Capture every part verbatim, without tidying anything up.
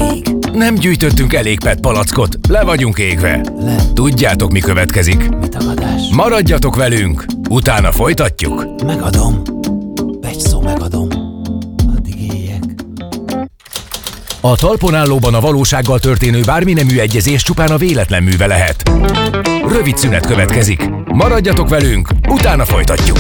ég. Nem gyűjtöttünk elég pet palackot, le vagyunk égve. Le. Tudjátok, mi következik? Mi tagadás? Maradjatok velünk, utána folytatjuk. Megadom. Egy szó megadom. Addig éljek. A talpon állóban a valósággal történő bármi nemű egyezés csupán a véletlen műve lehet. Rövid szünet következik. Maradjatok velünk, utána folytatjuk.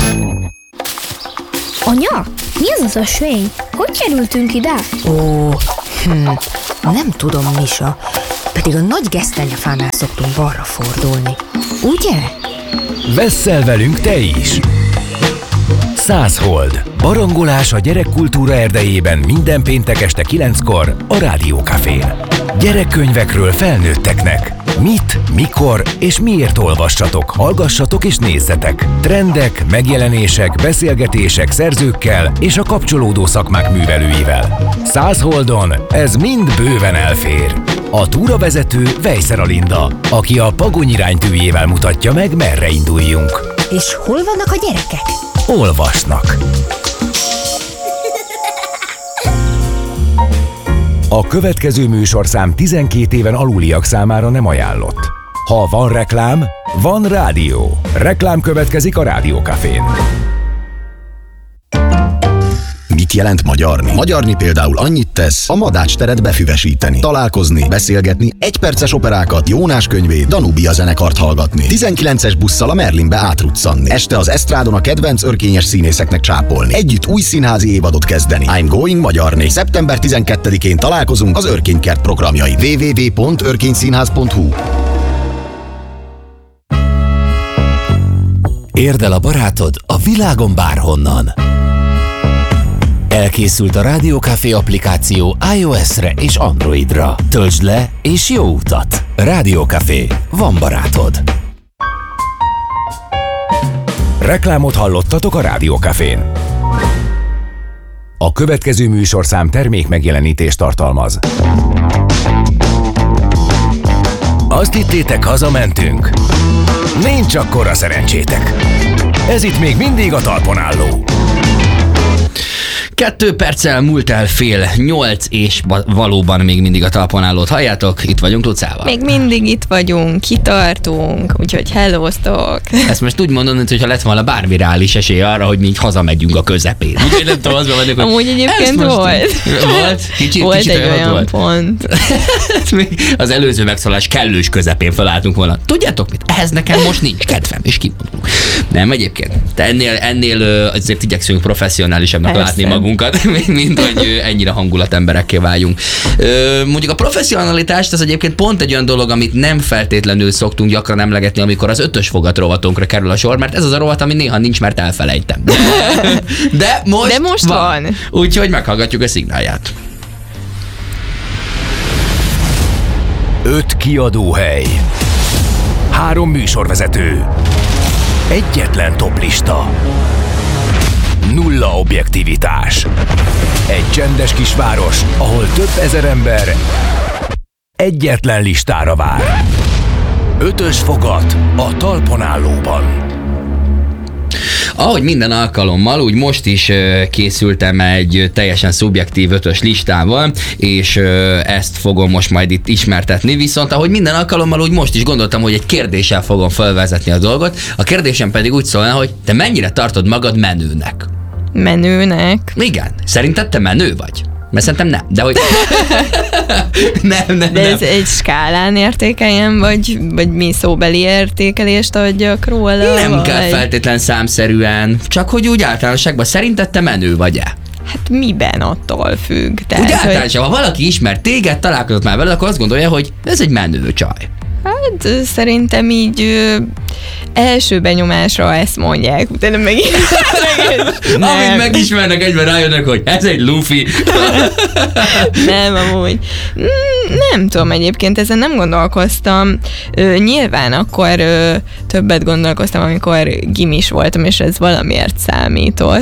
Anya, mi az az ösvény? Hogy kerültünk ide? Ó, hm, nem tudom, Misa. Pedig a nagy gesztenyefánál szoktunk balra fordulni. Ugye? Vesszel velünk te is! Száz hold. Barangolás a gyerekkultúra erdejében minden péntek este kilenckor a Rádiókafén. Gyerekkönyvekről felnőtteknek. Mit, mikor és miért olvassatok, hallgassatok és nézzetek. Trendek, megjelenések, beszélgetések szerzőkkel és a kapcsolódó szakmák művelőivel. Száz holdon ez mind bőven elfér. A túravezető Vejszer Alinda, aki a Pagony iránytűjével mutatja meg, merre induljunk. És hol vannak a gyerekek? Olvasnak. A következő műsorszám tizenkét éven aluliak számára nem ajánlott. Ha van reklám, van rádió. Reklám következik a Rádiókafén. Mit jelent magyarni? Magyarni például annyit tesz, a Madács teret befüvesíteni, találkozni, beszélgetni, egyperces operákat, Jónás könyvét, Danubia zenekart hallgatni, tizenkilences busszal a Merlinbe átruccanni, este az esztrádon a kedvenc örkényes színészeknek csápolni, együtt új színházi évadot kezdeni. I'm going magyarni. szeptember tizenkettedikén találkozunk az Örkénykert programjain. double-u double-u double-u pont örkényszínház pont hu. Érd el a barátod a világon bárhonnan. Elkészült a Rádiókafé applikáció iOS-re és Androidra. Töltsd le és jó utat! Rádiókafé. Van barátod. Reklámot hallottatok a Rádiókafén. A következő műsorszám termék megjelenítést tartalmaz. Azt hittétek, hazamentünk? Nincs akkora szerencsétek. Ez itt még mindig a talpon álló. Kettő perccel múlt el fél nyolc, és valóban még mindig a talpon állót halljátok, itt vagyunk Lucával. Még mindig itt vagyunk, kitartunk, úgyhogy hellóztok. Ezt most úgy mondod, hogyha lett volna bármi reális esély arra, hogy mi így hazamegyünk a közepén. Úgyhogy nem tudom, azban vagyok, hogy amúgy egyébként volt. Volt? Kicsit, volt kicsit egy olyan volt. pont. Az előző megszólás kellős közepén felálltunk volna. Tudjátok mit? Ehhez nekem most nincs kedvem, és kimondom. Nem egyébként. De ennél, ennél azért igyekszünk professzionálisabbnak Persze. látni magunkat, mint hogy ennyire hangulatemberekké váljunk. Mondjuk a professzionalitást, ez egyébként pont egy olyan dolog, amit nem feltétlenül szoktunk gyakran emlegetni, amikor az ötös fogat rovatunkra kerül a sor, mert ez az a rovat, ami néha nincs, mert elfelejtem. De, de most, de most van. van. Úgyhogy meghallgatjuk a szignálját. Öt kiadóhely. Három műsorvezető. Egyetlen toplista. Nulla objektivitás. Egy csendes kisváros, ahol több ezer ember egyetlen listára vár. Ötös fogat a talpon állóban. Ahogy minden alkalommal, úgy most is készültem egy teljesen szubjektív ötös listával, és ezt fogom most majd itt ismertetni, viszont ahogy minden alkalommal, úgy most is gondoltam, hogy egy kérdéssel fogom felvezetni a dolgot. A kérdésem pedig úgy szólna, hogy te mennyire tartod magad menőnek? Menőnek? Igen. Szerinted te menő vagy? Mert szerintem nem, de hogy... nem, nem, de ez nem. egy skálán értékeljem, vagy, vagy mi szóbeli értékelést adjak róla? Nem vagy... kell feltétlen számszerűen, csak hogy úgy általánosságban szerinted te menő vagy-e? Hát miben attól függ? Tehát, úgy általánosságban, hogy... ha valaki ismer téged, találkozott már veled, akkor azt gondolja, hogy ez egy menő csaj. Hát szerintem így ö, első benyomásra ezt mondják, utána megint... Amint megismernek, egyben rájönnek, hogy ez egy lufi. Nem, amúgy. Nem tudom, egyébként ezen nem gondolkoztam. Ö, nyilván akkor ö, többet gondolkoztam, amikor gimis voltam, és ez valamiért számított.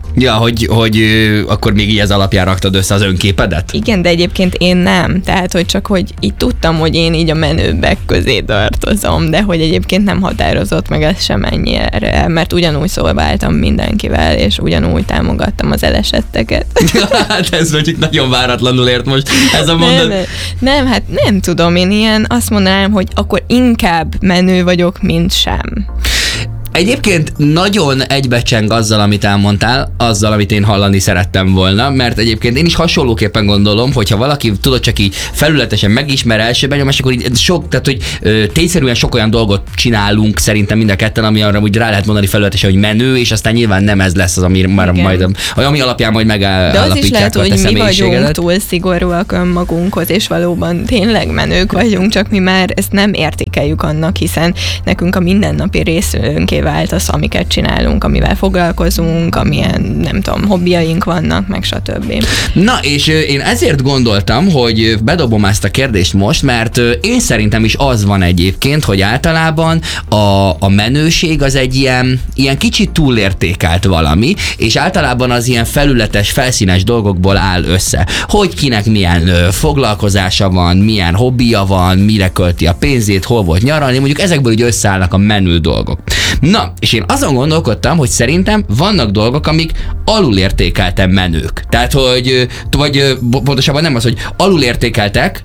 Ja, hogy, hogy ö, akkor még így ez alapján raktad össze az önképedet? Igen, de egyébként én nem. Tehát, hogy csak, hogy így tudtam, hogy én így a menőbbek közé tartozom, de hogy egyébként nem határozott meg ez sem ennyire, mert ugyanúgy szólváltam mindenkivel, és ugyanúgy támogattam az elesetteket. Hát ez mondjuk nagyon váratlanul ért most ez a mondat. Nem, nem, hát nem tudom, én ilyen azt mondanám, hogy akkor inkább menő vagyok, mint sem. Egyébként nagyon egybecseng azzal, amit elmondtál, azzal, amit én hallani szerettem volna, mert egyébként én is hasonlóképpen gondolom, hogyha valaki tudod csak így felületesen megismer első benyomás, akkor így sok, tehát hogy ö, tényszerűen sok olyan dolgot csinálunk szerintem mind a ketten, ami arra úgy rá lehet mondani felületesen, hogy menő, és aztán nyilván nem ez lesz az, ami, már majd, ami alapján majd megállapítják. De az is lehet, hogy mi vagyunk túl szigorúak önmagunkhoz, és valóban tényleg menők vagyunk, csak mi már ezt nem értékeljük annak, hiszen nekünk a mindennapi részünké vált az, amiket csinálunk, amivel foglalkozunk, amilyen, nem tudom, hobbiaink vannak, meg stb. Na, és én ezért gondoltam, hogy bedobom ezt a kérdést most, mert én szerintem is az van egyébként, hogy általában a, a menőség az egy ilyen, ilyen kicsit túlértékelt valami, és általában az ilyen felületes, felszínes dolgokból áll össze. Hogy kinek milyen foglalkozása van, milyen hobbija van, mire költi a pénzét, hol volt nyaralni, mondjuk ezekből úgy összeállnak a menő dolgok. Na, és én azon gondolkodtam, hogy szerintem vannak dolgok, amik alulértékelten menők. Tehát, hogy, vagy pontosabban nem az, hogy alulértékeltek,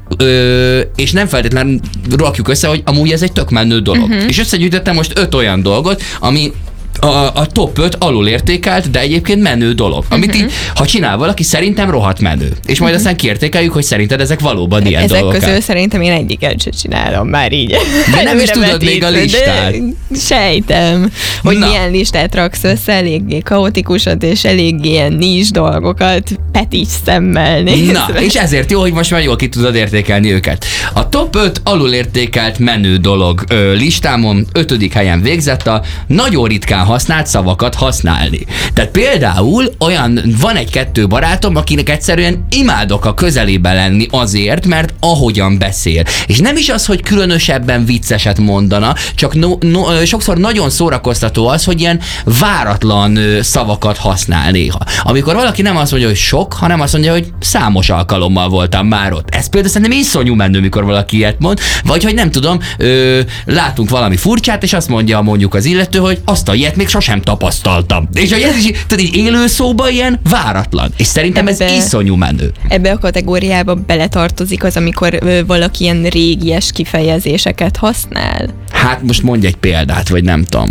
és nem feltétlenül rakjuk össze, hogy amúgy ez egy tök menő dolog. Uh-huh. És összegyűjtöttem most öt olyan dolgot, ami A, a top öt alulértékelt, de egyébként menő dolog. Amit uh-huh. így, ha csinál valaki, szerintem rohadt menő. És majd uh-huh. aztán kiértékeljük, hogy szerinted ezek valóban ilyen ezek dolgok. Ezek közül szerintem én egyiket sem csinálom már így. De nem is tudod még a listát. Sejtem, hogy Na. milyen listát raksz össze, eléggé kaotikusat, és eléggé ilyen nincs dolgokat petics szemmel nézve. Na, és ezért jó, hogy most már jól ki tudod értékelni őket. A top öt alulértékelt menő dolog ö, listámon ötödik helyen végzett a nagyon ritkán használt szavakat használni. Tehát például olyan, van egy-kettő barátom, akinek egyszerűen imádok a közelébe lenni azért, mert ahogyan beszél. És nem is az, hogy különösebben vicceset mondana, csak no, no, sokszor nagyon szórakoztató az, hogy ilyen váratlan szavakat használ néha. Amikor valaki nem azt mondja, hogy sok, hanem azt mondja, hogy számos alkalommal voltam már ott. Ez például szerintem iszonyú menő, mikor valaki ilyet mond, vagy hogy nem tudom, ö, látunk valami furcsát, és azt mondja mondjuk az illető, hogy azt a ilyet még sosem tapasztaltam. És ez is, tehát így élő szóba ilyen váratlan. És szerintem ebbe, ez iszonyú menő. Ebbe a kategóriába beletartozik az, amikor ö, valaki ilyen régies kifejezéseket használ. Hát most mondj egy példát, vagy nem tudom.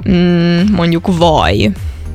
Mm, mondjuk vaj.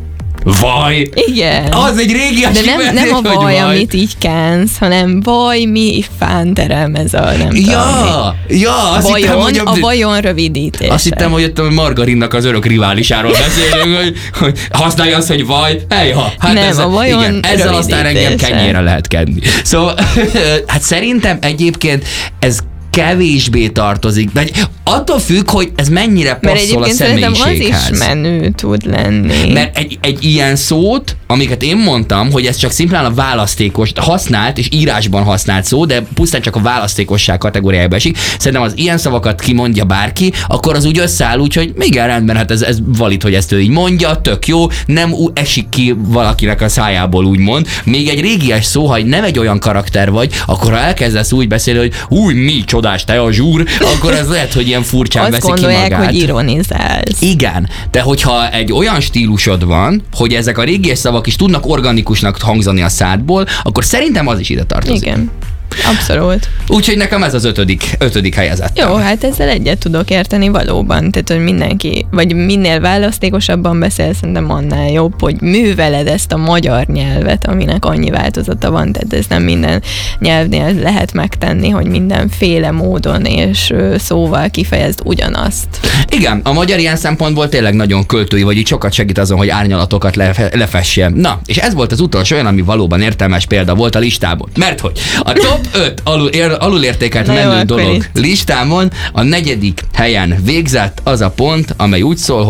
Vaj? Igen. Az egy régies de nem, nem a vaj, vaj, amit így kánsz, hanem vaj, mi fánterem, ez a nem ja, tudom. Ja, azt vajon, hittem, hogy a vajon rövidítése. Azt hittem, hogy ott a margarinnak az örök riválisáról beszélünk, hogy, hogy használja azt, hogy vaj, ejha. Hát nem, ezzel, a vajon igen, ezzel aztán engem kenyére lehet kenni. Szóval, hát szerintem egyébként ez kevésbé tartozik, de attól függ, hogy ez mennyire passzol a személyiséghez. Mert egyébként az is menő tud lenni. Mert egy, egy ilyen szót, amiket én mondtam, hogy ez csak szimplán a választékos, használt és írásban használt szó, de pusztán csak a választékosság kategóriájába esik. Szerintem az ilyen szavakat kimondja bárki, akkor az úgy összeáll úgy, hogy igen, rendben, hát ez, ez valid, hogy ezt ő így mondja, tök jó, nem esik ki valakinek a szájából úgymond. Még egy régies szó, ha nem egy olyan karakter vagy, akkor ha elkezdesz úgy beszélni, hogy új, mi csodás te a zsúr, akkor ez lehet, hogy ilyen furcsán veszi ki magát. Azt gondolják, hogy ironizálsz. Igen, de hogyha egy olyan stílusod van, hogy ezek a régies szavak is tudnak organikusnak hangzani a szádból, akkor szerintem az is ide tartozik. Igen. Abszolút. Úgyhogy nekem ez az ötödik, ötödik helyezettem. Jó, hát ezzel egyet tudok érteni valóban. Tehát, hogy mindenki, vagy minél választékosabban beszél, szerintem annál jobb, hogy műveled ezt a magyar nyelvet, aminek annyi változata van, tehát ez nem minden nyelvnél lehet megtenni, hogy mindenféle módon és szóval kifejezd ugyanazt. Igen, a magyar ilyen szempontból tényleg nagyon költői, vagy így sokat segít azon, hogy árnyalatokat lefe- lefesse. Na, és ez volt az utolsó olyan, ami valóban értelmes példa volt a listában. Mert hogy a top öt alul, ér, alulértékelt menő dolog listámon a negyedik helyen végzett az a pont, amely úgy szól, hogy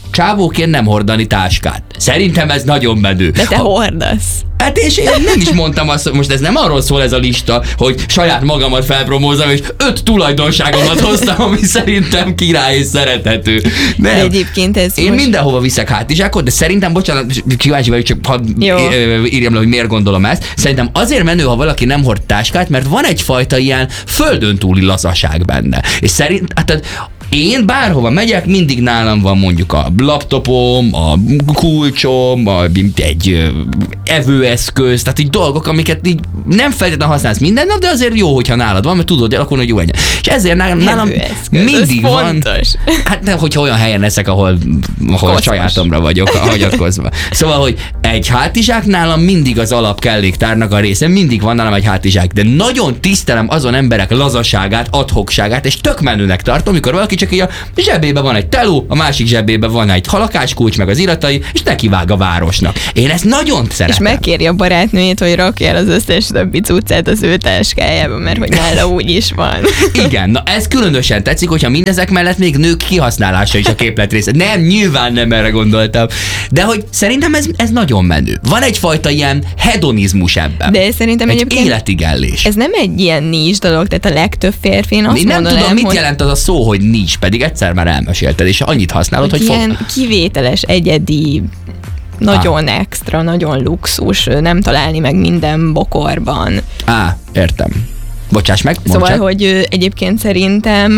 csávóként nem hordani táskát. Szerintem ez nagyon menő. De te ha, hordasz. Hát és én nem is mondtam azt, hogy most ez nem arról szól ez a lista, hogy saját magamat felpromózom, és öt tulajdonságomat hoztam, ami szerintem király és szerethető. Nem. De egyébként ez Én most... mindenhova viszek hátizsákot, de szerintem, bocsánat, kíváncsi vagyok, csak hadd írjam le, hogy miért gondolom ezt. Szerintem azért menő, ha valaki nem hord táskát, mert van egyfajta ilyen földön túli lazaság benne. És szerint, hát én bárhova megyek, mindig nálam van mondjuk a laptopom, a kulcsom, a, egy evőeszköz, tehát így dolgok, amiket így nem feltétlenül használsz minden nap, de azért jó, hogyha nálad van, mert tudod alakulni, hogy jó legyen. És ezért nálam, nálam mindig van. Fontos. Hát nem, hogyha olyan helyen leszek, ahol, ahol sajátomra vagyok hagyatkozva. Szóval, hogy egy hátizsák nálam mindig az alap kelléktárnak a része, mindig van nálam egy hátizsák, de nagyon tisztelem azon emberek lazaságát, adhokságát, és tök menőnek tartom, amikor valaki csak így a zsebébe van egy teló, a másik zsebébe van egy halakáskulcs, meg az iratai, és nekivág a városnak. Én ezt nagyon szeretem. És megkéri a barátnőjét, hogy rakja el az összes többi cuccát az ő táskájába, mert hogy nála úgy is van. Igen, na ez különösen tetszik, hogyha mindezek mellett még nők kihasználása is a képlet része. Nem, nyilván nem erre gondoltam. De hogy szerintem ez, ez nagyon menő. Van egyfajta ilyen hedonizmus ebben. De szerintem egy egyébként életigellés. Ez nem egy ilyen nincs dolog, tehát a legtöbb férfi, én azt én nem mondanám, tudom, mit hogy... jelent az a szó, hogy nincs, pedig egyszer már elmesélted, és annyit használod, hogy, hogy fog... ilyen kivételes, egyedi, nagyon ah. extra, nagyon luxus, nem találni meg minden bokorban. Á, értem. Bocsáss meg, Szóval, csak. hogy ö, egyébként szerintem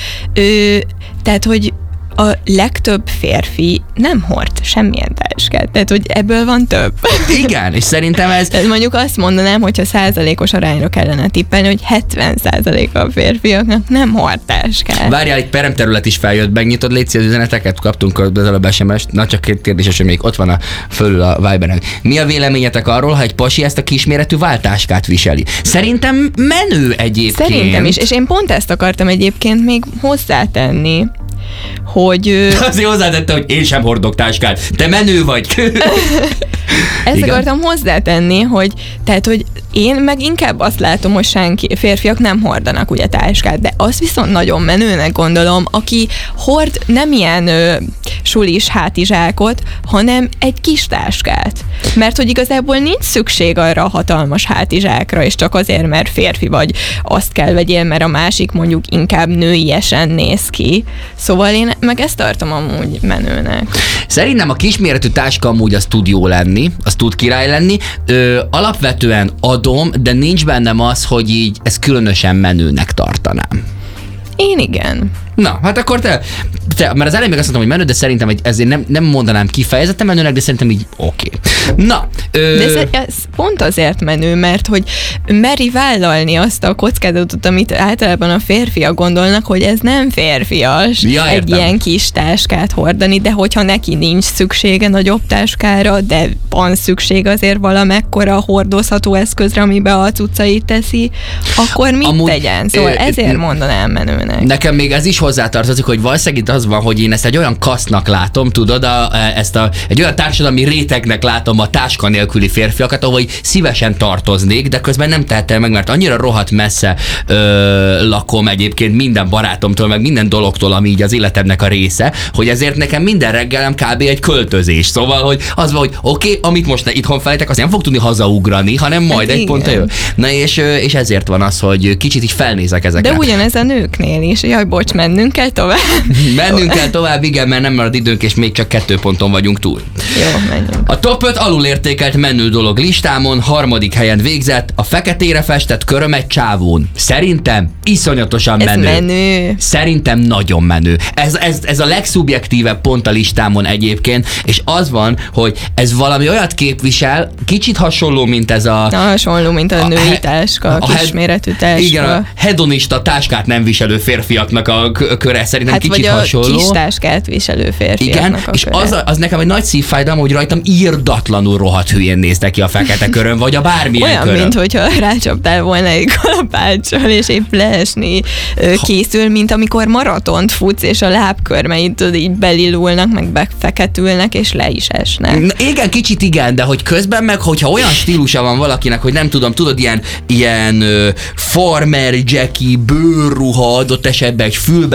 ö, tehát, hogy a legtöbb férfi nem hord semmilyen táskát, tehát hogy ebből van több. Igen, és szerintem ez... Tehát mondjuk azt mondanám, hogyha százalékos arányra kellene tippelni, hogy hetven százaléka a férfiaknak nem hord táskát. Várjál, egy peremterület is feljött, megnyitod, légy szíves, üzeneteket, kaptunk az előbb es em es-t, na csak két kérdéses, hogy még ott van a fölül a Viberen. Mi a véleményetek arról, ha egy pasi ezt a kisméretű váltáskát viseli? Szerintem menő egyébként. Szerintem is, és én pont ezt akartam egyébként még hozzátenni, hogy... Azért hozzátette, hogy én sem hordok táskát. Te menő vagy. Ezt Igen? akartam hozzátenni, hogy tehát, hogy én meg inkább azt látom, hogy senki, férfiak nem hordanak ugye táskát, de azt viszont nagyon menőnek gondolom, aki hord nem ilyen ö, sulis hátizsákot, hanem egy kis táskát. Mert hogy igazából nincs szükség arra a hatalmas hátizsákra, és csak azért, mert férfi vagy, azt kell vegyél, mert a másik mondjuk inkább nőiesen néz ki. Szóval én meg ezt tartom amúgy menőnek. Szerintem a kisméretű táska amúgy az tud jó lenni, az tud király lenni. Ö, alapvetően adom, de nincs bennem az, hogy így ezt különösen menőnek tartanám. Én igen. Na, hát akkor te, te mert az elején még azt mondtam, hogy menő, de szerintem egy, ezért nem, nem mondanám kifejezetten menőnek, de szerintem így oké. Okay. Na. Ö... De ez, ez pont azért menő, mert hogy meri vállalni azt a kockázatot, amit általában a férfiak gondolnak, hogy ez nem férfias ja, egy ilyen kis táskát hordani, de hogyha neki nincs szüksége nagyobb táskára, de van szükség azért valamekkora hordozható eszközre, amiben a cuccait teszi, akkor mit Amúgy, tegyen? Szóval ö, ezért ö, mondanám menőnek. Nekem még ez is hozzátartozik, hogy valószínűleg itt az van, hogy én ezt egy olyan kasznak látom, tudod, a, ezt a, egy olyan társadalmi rétegnek látom a táska nélküli férfiakat, ahol szívesen tartoznék, de közben nem tehetem meg, mert annyira rohadt messze ö, lakom egyébként minden barátomtól, meg minden dologtól, ami így az életemnek a része, hogy ezért nekem minden reggelem kb. Egy költözés. Szóval, hogy az van, hogy oké, okay, amit most itthon fejtek, azt nem fog tudni hazaugrani, hanem majd hát egy pontra jön. Na és, és ezért van az, hogy kicsit így felnézek ezekre. De ugyanez a nőknél is. Jaj, bocs, mennünk kell tovább. Mennünk kell tovább, igen, mert nem marad időnk, és még csak kettő ponton vagyunk túl. Jó, menjünk. A top öt alulértékelt menő dolog listámon harmadik helyen végzett a feketére festett köröm egy csávón. Szerintem iszonyatosan ez menő. menő. Szerintem nagyon menő. Ez, ez, ez a legszubjektívebb pont a listámon egyébként, és az van, hogy ez valami olyat képvisel, kicsit hasonló, mint ez a... Na, hasonló, mint a, a női he, táska, a, a kisméretű táska. Igen, a hedonista táskát nem viselő férfiaknak a köre, szerintem hát kicsit vagy a hasonló. Kis táskát viselő férfiaknak igen, a és köre. az, az nekem egy nagy szívfájdalom, hogy rajtam írdatlanul rohadt hülyén néztek ki a fekete körön, vagy a bármilyen olyan, körön. mint hogyha rácsaptál volna egy kalapáccsal, és épp leesni készül, mint amikor maratont futsz, és a lábkörmeid tudod, így belilulnak, meg befeketülnek, és le is esnek. Na, igen, kicsit igen, de hogy közben meg, hogyha olyan stílusa van valakinek, hogy nem tudom, tudod, ilyen, ilyen uh, farmer Jackie, bőrruha, adott esetben egy fülbe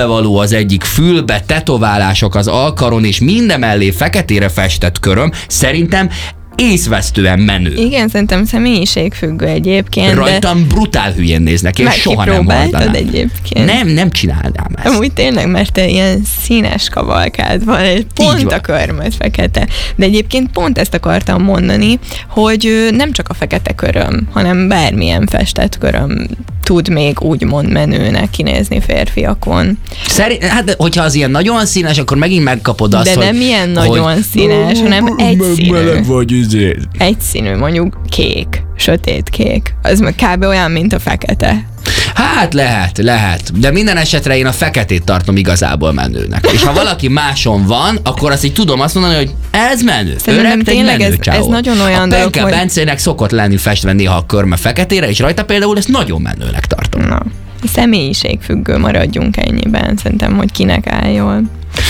fülbevaló az egyik fülbe, tetoválások az alkaron, és mindemellé feketére festett köröm, szerintem észvesztően menő. Igen, szerintem személyiségfüggő egyébként. Rajtam de... brutál hülyén néznek, és soha nem hordanám. Egyébként? Nem, nem csinálnám ezt. Amúgy tényleg, mert te ilyen színes kavalkád van, és pont a körmöd fekete. De egyébként pont ezt akartam mondani, hogy nem csak a fekete köröm, hanem bármilyen festett köröm tud még úgymond menőnek kinézni férfiakon. Szerint, hát hogyha az ilyen nagyon színes, akkor megint megkapod azt, de hogy... De nem ilyen nagyon hogy... színes, hanem egyszínű. Meleg vagy izé. Egyszínű, mondjuk kék, sötét kék. Az meg kb. Olyan, mint a fekete. Hát lehet, lehet. De minden esetre én a feketét tartom igazából menőnek. És ha valaki máson van, akkor azt így tudom azt mondani, hogy ez menő. Szerintem ő tényleg menő, ez, ez nagyon olyan a dolog, Penke hogy... Bencének szokott lenni festve néha a körme feketére, és rajta például ezt nagyon menőnek tartom. Na, személyiségfüggő, maradjunk ennyiben. Szerintem, hogy kinek áll jól.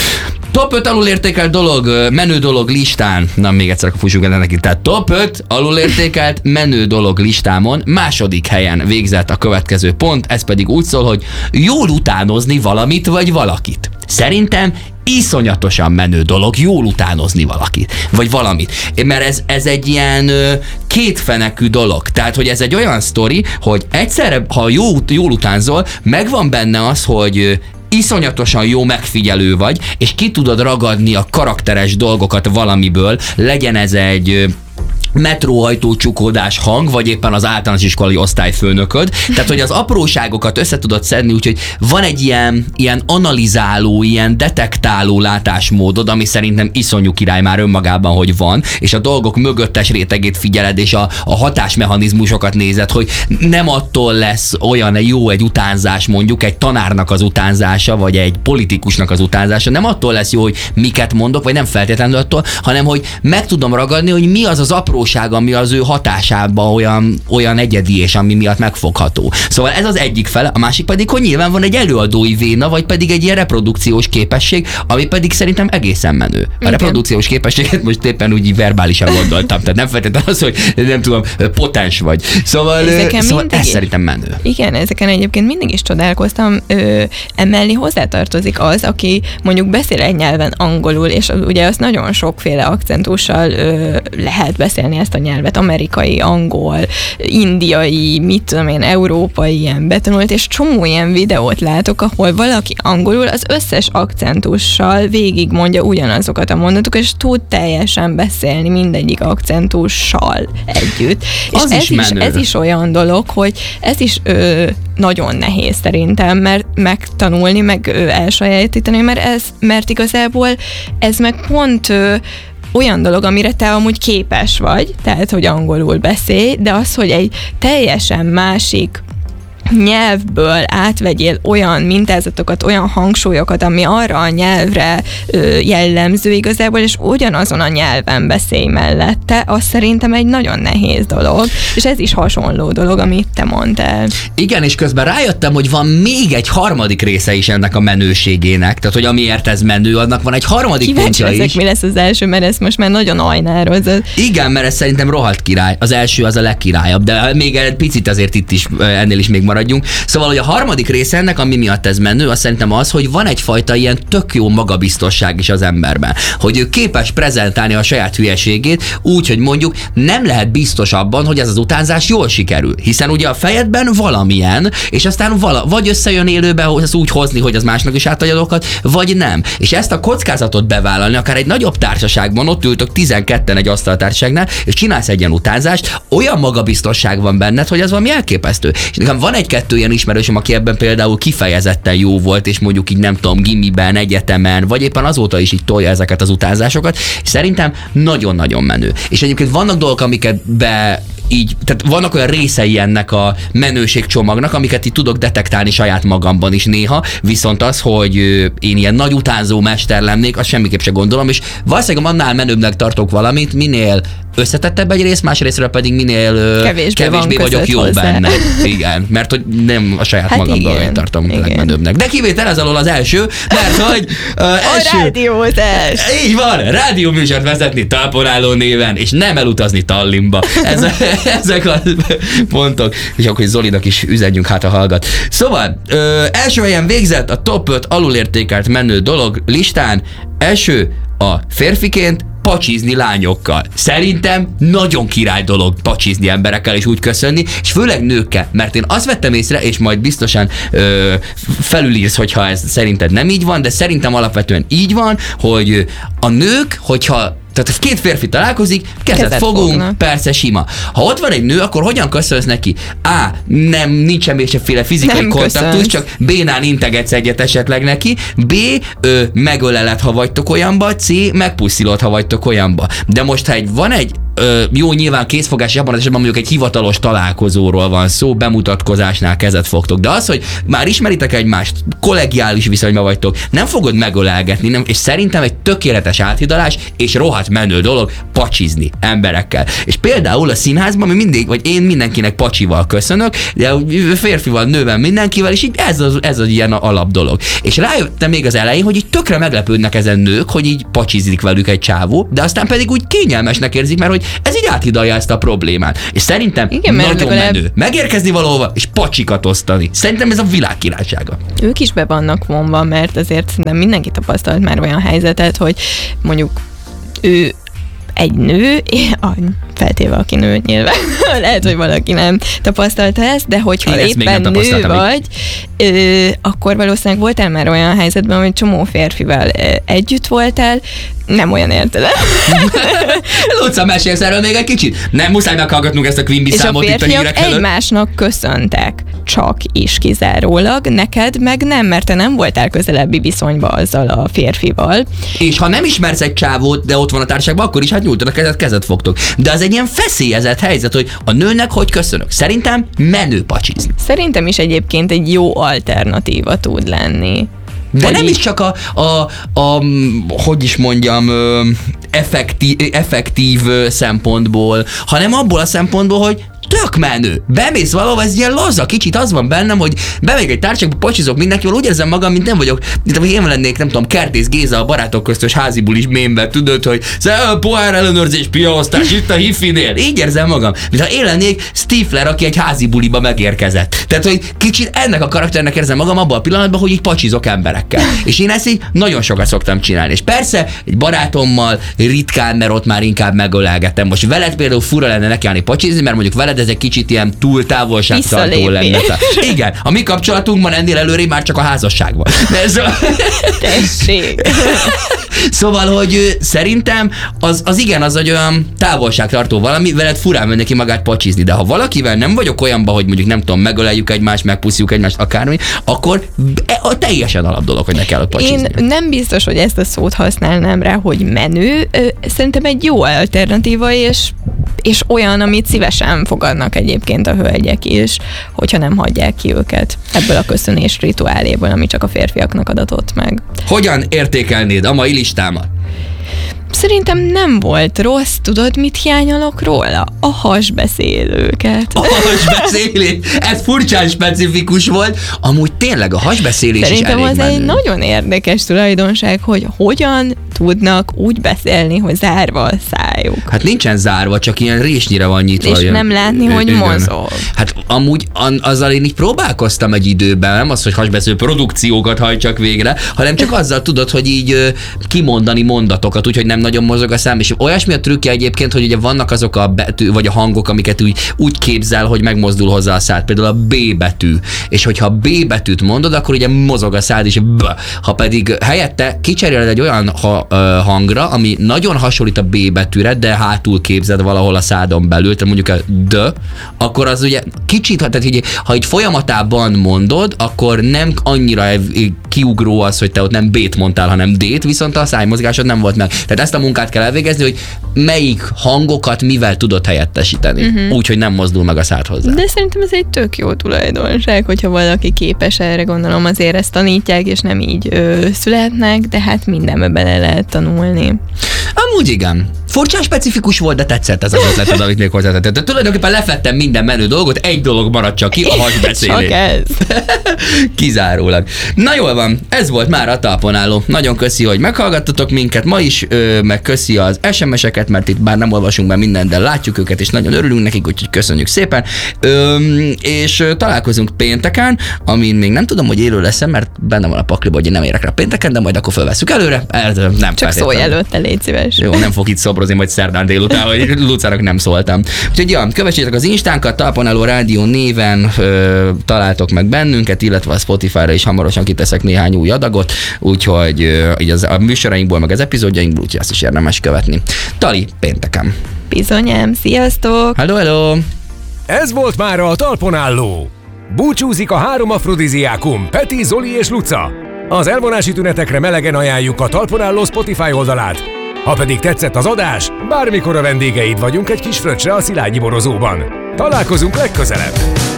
Top öt alulértékelt dolog, menő dolog listán. Na, még egyszer akkor fussunk el neki. Tehát top öt alulértékelt menő dolog listámon második helyen végzett a következő pont, ez pedig úgy szól, hogy jól utánozni valamit vagy valakit. Szerintem iszonyatosan menő dolog jól utánozni valakit, vagy valamit. Mert ez, ez egy ilyen ö, kétfenekű dolog. Tehát, hogy ez egy olyan sztori, hogy egyszerre, ha jó, jól utánzol, megvan benne az, hogy ö, iszonyatosan jó megfigyelő vagy, és ki tudod ragadni a karakteres dolgokat valamiből, legyen ez egy metróajtó csukódás hang, vagy éppen az általános iskolai osztályfőnököd. Tehát, hogy az apróságokat össze tudod szedni, úgyhogy van egy ilyen, ilyen analizáló, ilyen detektáló látásmódod, ami szerintem iszonyú király már önmagában, hogy van, és a dolgok mögöttes rétegét figyeled, és a, a hatásmechanizmusokat nézed, hogy nem attól lesz olyan jó egy utánzás, mondjuk egy tanárnak az utánzása, vagy egy politikusnak az utánzása, nem attól lesz jó, hogy miket mondok, vagy nem feltétlenül attól, hanem hogy meg tudom ragadni, hogy mi az az apró ami az ő hatásában olyan, olyan egyedi, és ami miatt megfogható. Szóval ez az egyik fele, a másik pedig, hogy nyilván van egy előadói véna, vagy pedig egy ilyen reprodukciós képesség, ami pedig szerintem egészen menő. A igen. reprodukciós képességet most éppen úgy verbálisan gondoltam, tehát nem feltétlenül az, hogy nem tudom, potens vagy. Szóval, szóval ez szerintem menő. Igen, ezeken egyébként mindig is csodálkoztam. Ö, emellé hozzátartozik az, aki mondjuk beszél egy nyelven angolul, és ugye azt nagyon sokféle akcentussal ö, lehet beszélni ezt a nyelvet, amerikai, angol, indiai, mit tudom én, európai ilyen betanult, és csomó ilyen videót látok, ahol valaki angolul az összes akcentussal végig mondja ugyanazokat a mondatokat, és tud teljesen beszélni mindegyik akcentussal együtt. Az és ez is, is, ez is olyan dolog, hogy ez is ö, nagyon nehéz szerintem, mert megtanulni, meg ö, elsajátítani, mert, ez, mert igazából ez meg pont ö, olyan dolog, amire te amúgy képes vagy, tehát, hogy angolul beszélj, de az, hogy egy teljesen másik nyelvből átvegyél olyan mintázatokat, olyan hangsúlyokat, ami arra a nyelvre ö, jellemző igazából, és ugyanazon a nyelven beszélj mellette, az szerintem egy nagyon nehéz dolog, és ez is hasonló dolog, amit te mondtál. Igen, és közben rájöttem, hogy van még egy harmadik része is ennek a menőségének, tehát, hogy amiért ez menő, annak van egy harmadik Kíváncsi pontja leszek, is. mi lesz az első, mert ezt most már nagyon ajnározod. Igen, mert ez szerintem rohadt király. Az első az a legkirályabb, de még egy picit azért itt is, ennél is még maradjunk. Szóval, hogy a harmadik része ennek, ami miatt ez menő, az szerintem az, hogy van egyfajta ilyen tök jó magabiztosság is az emberben. Hogy ő képes prezentálni a saját hülyeségét úgy, hogy mondjuk nem lehet biztos abban, hogy ez az utánzás jól sikerül. Hiszen ugye a fejedben valamilyen, és aztán vala, vagy összejön élőbe, hogy ezt úgy hozni, hogy az másnak is átadja dolgokat, vagy nem. És ezt a kockázatot bevállalni, akár egy nagyobb társaságban, ott ültök tizenketten egy asztaltársaságnál, és csinálsz egy ilyen utánzást, olyan magabiztosság van benned, hogy az valami elképesztő. És nekem van egy-kettő ilyen ismerősöm, aki ebben például kifejezetten jó volt, és mondjuk így nem tudom, gimiben, egyetemen, vagy éppen azóta is így tolja ezeket az utánzásokat, és szerintem nagyon-nagyon menő. És egyébként vannak dolgok, amiket be így, tehát vannak olyan részei ennek a menőségcsomagnak, amiket így tudok detektálni saját magamban is néha, viszont az, hogy én ilyen nagy utánzó mester lennék, azt semmiképp se gondolom, és valószínűleg annál menőbbnek tartok valamit, minél összetettebb egy rész, másrésztről pedig minél ö, kevésbé, kevésbé vagyok jó hozzá. benne. Igen, mert hogy nem a saját Hát magamról igen, tartom igen. legmenőbbnek. De kivétel ez alól az első, mert hogy ö, első, A rádiózás! így van, rádióműsort vezetni talponáló néven, és nem elutazni Tallinnba. Ez, ezek a pontok. És akkor Zolinak is üzenjünk, hát a hallgat. Szóval, ö, első helyen végzett a top öt alulértékelt menő dolog listán. Első a férfiként pacsizni lányokkal. Szerintem nagyon király dolog pacsizni emberekkel és úgy köszönni, és főleg nőkkel, mert én azt vettem észre, és majd biztosan ö, felülírsz, hogyha ez szerinted nem így van, de szerintem alapvetően így van, hogy a nők, hogyha tehát két férfi találkozik, kezet, Kezet fogunk, fognak. persze sima. Ha ott van egy nő, akkor hogyan köszönsz neki? A. Nem, nincs semmiféle fizikai Nem kontaktus, köszönsz. csak B-nál integetsz egyet esetleg neki, B. Ö, megöleled, ha vagytok olyanba, C. megpuszilod, ha vagytok olyanba. De most, ha egy, van egy Ö, jó, nyilván készfogás, abban az esetben mondjuk egy hivatalos találkozóról van szó, bemutatkozásnál kezet fogtok. De az, hogy már ismeritek egymást, kollegiális viszonyban vagytok, nem fogod megölelgetni, nem, és szerintem egy tökéletes áthidalás, és rohadt menő dolog pacsizni emberekkel. És például a színházban mi mindig, vagy én mindenkinek pacsival köszönök, de férfival, nővel, mindenkivel, és így ez az, ez az ilyen alap dolog. És rájöttem még az elején, hogy így tökre meglepődnek ezen nők, hogy így pacsizik velük egy csávó, de aztán pedig úgy kényelmesnek érzik, mert hogy ez így áthidalja ezt a problémát. És szerintem igen, mert nagyon legalább menő. Megérkezni valahova, és pacsikat osztani. Szerintem ez a világ királysága. Ők is be vannak vonva, mert azért szerintem mindenki tapasztalt már olyan helyzetet, hogy mondjuk ő egy nő, a feltéve aki nő nyilván, lehet, hogy valaki nem tapasztalta ezt, de hogyha Én ezt még éppen nem nő tapasztaltam vagy, ö, akkor valószínűleg voltál már olyan helyzetben, hogy csomó férfivel ö, együtt voltál, nem olyan érted. Luca, mesélsz erről még egy kicsit? Nem muszáj meghallgatnunk ezt a Quimby És a számot itt a férfiak hírek előtt. egymásnak köszöntek, csak is kizárólag, neked meg nem, mert te nem voltál közelebbi viszonyba azzal a férfival. És ha nem ismersz egy csávót, de ott van a társaságban, akkor is hát nyújtod a kezet, kezet fogtok. De az egy ilyen feszélyezett helyzet, hogy a nőnek hogy köszönök. Szerintem menő pacsizni. Szerintem is egyébként egy jó alternatíva tud lenni. De Hogy nem így- is csak a, a, a hogy is mondjam, ö, effektív, effektív ö, szempontból, hanem abból a szempontból, hogy tök menő. Bemész valahova, ez ilyen laza, kicsit az van bennem, hogy bemegyek egy társaságba, pacsizok mindenkivel, úgy érzem magam, mint nem vagyok, mint hogy én lennék, nem tudom, Kertész Géza a barátok köztös házi bulis mémben, tudod, hogy pohár ellenőrzés, piaosztás itt a hifinél. Így érzem magam, mintha én lennék Stifler, aki egy házi buliba megérkezett. Tehát, hogy kicsit ennek a karakternek érzem magam abban a pillanatban, hogy így pacsizok emberekkel. És én ezt így nagyon sokat szoktam csinálni. És persze, egy barátommal ritkán, mert ott már inkább megölelgetem. Most veled például fura lenne nekiállni pacsizni, mert mondjuk veled ez egy kicsit ilyen túl távolságtartó lenne. Visszalépés. Igen, a mi kapcsolatunkban ennél előrébb már csak a házasságban. De ez, Tessék! szóval, hogy ö, szerintem az, az igen, az egy olyan távolságtartó valami, veled furán mennek ki magát pacsizni, de ha valakivel nem vagyok olyanban, hogy mondjuk nem tudom, megöleljük egymást, megpuszjuk egymást, akármi, akkor e, a teljesen alap dolog, hogy ne kell ott pacsizni. Én nem biztos, hogy ezt a szót használnám rá, hogy menő. Ö, Szerintem egy jó alternatíva, és, és olyan, amit szívesen fogadnak egyébként a hölgyek is, hogyha nem hagyják ki őket ebből a köszönés rituáléból, ami csak a férfiaknak adatott meg. Hogyan értékelnéd a mai listámat? Szerintem nem volt rossz, tudod, mit hiányolok róla? A hasbeszélőket. A hasbeszélés, ez furcsán specifikus volt, amúgy tényleg a hasbeszélés Szerintem is az elég egy menő. nagyon érdekes tulajdonság, hogy hogyan tudnak úgy beszélni, hogy zárva a szájuk. Hát nincsen zárva, csak ilyen résnyire van nyitva. És ilyen- nem látni, hogy igen. mozog. Hát amúgy an, azzal én így próbálkoztam egy időben, nem az, hogy hasbeszélő produkciókat hajtsak végre, hanem csak azzal tudod, hogy így ö, kimondani mondatokat, úgyhogy nem nagyon mozog a szám, és olyasmi a trükkje egyébként, hogy ugye vannak azok a betű, vagy a hangok, amiket úgy, úgy képzel, hogy megmozdul hozzá a szád, például a B betű, és hogyha a B betűt mondod, akkor ugye mozog a szád, és B. Ha pedig helyette kicseréled egy olyan ha, ö, hangra, ami nagyon hasonlít a B betűre, de hátul képzeld valahol a szádon belül, tehát mondjuk a D, akkor az ugye kicsit, tehát így, ha így folyamatában mondod, akkor nem annyira kiugró az, hogy te ott nem B-t mondtál, hanem D-t, viszont a szájmozgásod nem volt meg. Tehát ezt a munkát kell elvégezni, hogy melyik hangokat mivel tudod helyettesíteni, uh-huh. úgy, hogy nem mozdul meg a szád hozzá. De szerintem ez egy tök jó tulajdonság, hogyha valaki képes erre, gondolom azért ezt tanítják, és nem így ö, születnek, de hát mindenbe bele lehet tanulni. Amúgy igen. Furcsán specifikus volt, de tetszett ez az ötleted, amit még hozzátettem. Tehát tulajdonképpen lefettem minden menő dolgot, egy dolog maradt csak ki, a hasbeszélés. Csak ez. Kizárólag. Na jól van, ez volt már a talpon álló. Nagyon köszi, hogy meghallgattatok minket ma is, ö, meg köszi az es em es-eket, mert itt bár nem olvasunk be mindent, de látjuk őket, és nagyon örülünk nekik, úgyhogy köszönjük szépen. Ö, és ö, találkozunk pénteken, amin még nem tudom, hogy élő lesz, mert benne van a pakliba, hogy én nem érek rá pénteken, de majd akkor felvesszük előre. Ez nem Csak szólj előtte, légy szíves. Jó, nem fog itt szobrozni majd szerdán délután, hogy Lucának nem szóltam. Úgyhogy ja, kövessétek az Instánkat, Talpon Álló Rádió néven ö, találtok meg bennünket, illetve a Spotify-ra is hamarosan kiteszek néhány új adagot, úgyhogy ö, így az, a műsorainkból, meg az epizódjainkból, úgyhogy azt is érdemes követni. Tali, pénteken. Bizonyám, sziasztok! Hello, hello! Ez volt már a Talpon Álló. Búcsúzik a három afrodiziákum, Peti, Zoli és Luca. Az elvonási tünetekre melegen ajánljuk a Talpon Álló Spotify oldalát. Ha pedig tetszett az adás, bármikor a vendégeid vagyunk egy kis fröccsre a Szilágyi borozóban. Találkozunk legközelebb!